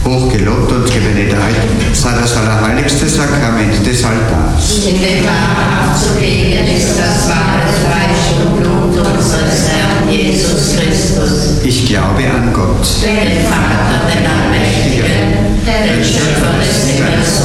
hochgelobt und gebenedeit sei das allerheiligste Sakrament des Altars. In dem Grab abzulegen ist das wahre Fleisch und Blut unseres Herrn Jesus Christus. Ich glaube an Gott, Den Vater, den Allmächtigen, den Schöpfer des Himmels